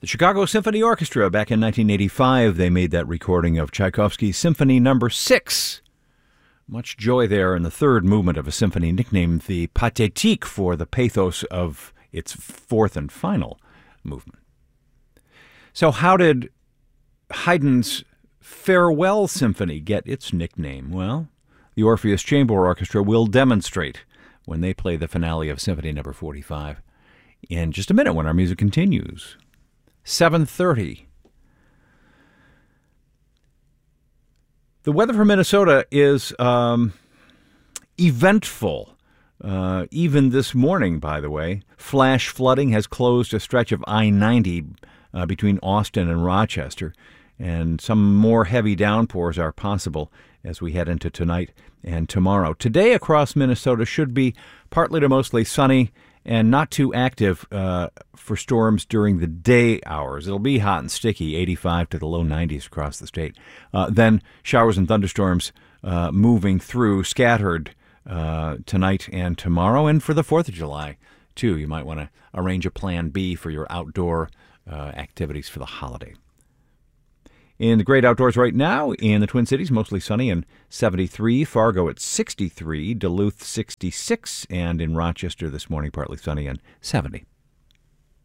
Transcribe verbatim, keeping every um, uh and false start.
The Chicago Symphony Orchestra, back in nineteen eighty-five, they made that recording of Tchaikovsky's Symphony Number Six. Much joy there in the third movement of a symphony, nicknamed the Pathétique for the pathos of its fourth and final movement. So how did Haydn's Farewell Symphony get its nickname? Well, the Orpheus Chamber Orchestra will demonstrate when they play the finale of Symphony Number forty-five in just a minute when our music continues. seven thirty. The weather for Minnesota is um, eventful. Uh, even this morning, by the way, flash flooding has closed a stretch of I ninety uh, between Austin and Rochester, and some more heavy downpours are possible as we head into tonight and tomorrow. Today across Minnesota should be partly to mostly sunny and not too active uh, for storms during the day hours. It'll be hot and sticky, eighty-five to the low nineties across the state. Uh, then showers and thunderstorms uh, moving through, scattered uh, tonight and tomorrow, and for the fourth of July, too. You might want to arrange a plan B for your outdoor uh, activities for the holiday. In the great outdoors right now, in the Twin Cities, mostly sunny and seventy-three. Fargo at sixty-three. Duluth, sixty-six. And in Rochester this morning, partly sunny and seventy.